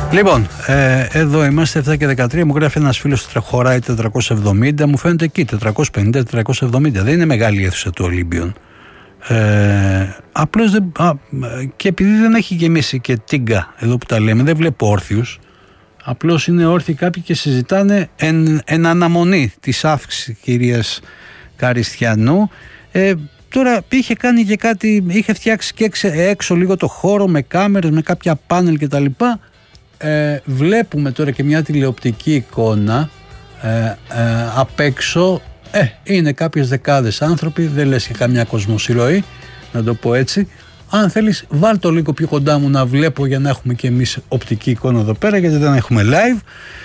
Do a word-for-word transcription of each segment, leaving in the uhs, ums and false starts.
Λοιπόν, ε, εδώ είμαστε επτά και δεκατρία. Μου γράφει ένας φίλος ότι χωράει τετρακόσια εβδομήντα. Μου φαίνεται εκεί τετρακόσια πενήντα τετρακόσια εβδομήντα. Δεν είναι μεγάλη η αίθουσα του Ολύμπιον. Ε, απλώς δεν, α, και επειδή δεν έχει γεμίσει και τίγκα εδώ που τα λέμε, δεν βλέπω όρθιους. Απλώς είναι όρθιοι κάποιοι και συζητάνε εν, εν αναμονή της αύξησης κυρίας Καριστιανού. Ε, τώρα είχε κάνει και κάτι, είχε φτιάξει και έξω, έξω λίγο το χώρο με κάμερες, με κάποια πάνελ κτλ. Ε, βλέπουμε τώρα και μια τηλεοπτική εικόνα ε, ε, απ' έξω. Ε, είναι κάποιες δεκάδες άνθρωποι, δεν λες και καμιά κοσμοσυρωή, να το πω έτσι. Αν θέλεις βάλ το λίγο πιο κοντά μου να βλέπω, για να έχουμε και εμείς οπτική εικόνα εδώ πέρα, γιατί δεν έχουμε live.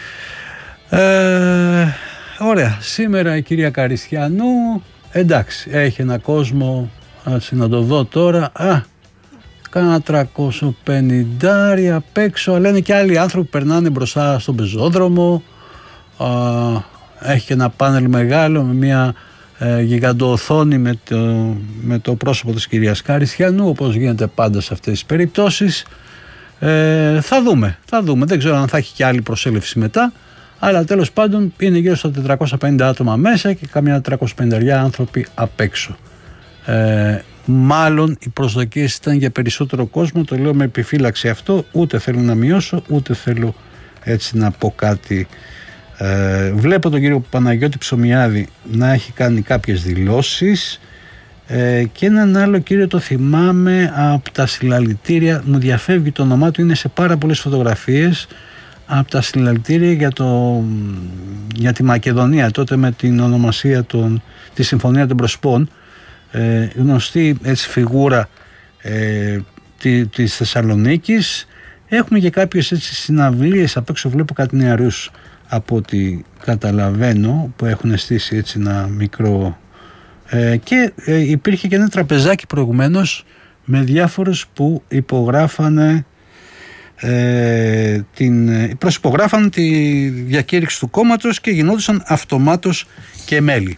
ε, Ωραία, σήμερα η κυρία Καριστιανού, εντάξει, έχει ένα κόσμο, ας να το δω τώρα, α, κάνα τριακόσια πενήντα απ' έξω, αλλά είναι και άλλοι άνθρωποι που περνάνε μπροστά στον πεζόδρομο. Α, έχει και ένα πάνελ μεγάλο με μια ε, γιγαντοοθόνη με το, με το πρόσωπο της κυρίας Καριστιανού, όπως γίνεται πάντα σε αυτές τις περιπτώσεις. Ε, θα δούμε, θα δούμε, δεν ξέρω αν θα έχει και άλλη προσέλευση μετά, αλλά τέλος πάντων είναι γύρω στα τετρακόσια πενήντα άτομα μέσα και καμιά τριακόσια πενήντα άνθρωποι απ' έξω. Ε, μάλλον οι προσδοκίες ήταν για περισσότερο κόσμο, το λέω με επιφύλαξη αυτό, ούτε θέλω να μειώσω, ούτε θέλω έτσι να πω κάτι. Ε, βλέπω τον κύριο Παναγιώτη Ψωμιάδη να έχει κάνει κάποιες δηλώσεις ε, και έναν άλλο κύριο το θυμάμαι από τα συλλαλητήρια, μου διαφεύγει το όνομά του, είναι σε πάρα πολλές φωτογραφίες, από τα συλλαλητήρια για, το, για τη Μακεδονία τότε με την ονομασία των, τη Συμφωνία των Προσπών, ε, γνωστή έτσι φιγούρα ε, τη, της Θεσσαλονίκης. Έχουμε και κάποιες έτσι συναυλίες απ' έξω, βλέπω κάτι νεαρούς από ό,τι καταλαβαίνω που έχουν στήσει έτσι ένα μικρό ε, και ε, υπήρχε και ένα τραπεζάκι προηγουμένως με διάφορους που υπογράφανε ε, την, προσυπογράφανε τη διακήρυξη του κόμματος και γινόντουσαν αυτομάτως και μέλη.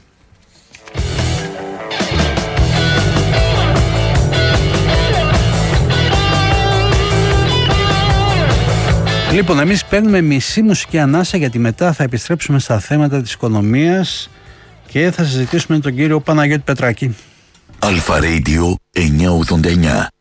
Λοιπόν, εμείς παίρνουμε μισή μουσική ανάσα, γιατί μετά θα επιστρέψουμε στα θέματα της οικονομίας και θα συζητήσουμε με τον κύριο Παναγιώτη Πετράκη. Αλφα Radio εννιακόσια ογδόντα εννιά.